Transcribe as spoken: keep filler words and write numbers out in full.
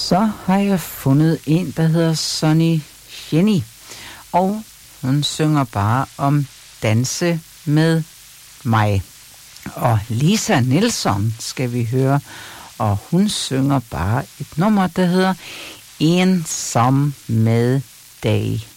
Så har jeg fundet en, der hedder Sonny Jenny, og hun synger bare om danse med mig. Og Lisa Nilsson skal vi høre, og hun synger bare et nummer, der hedder Ensam med dig.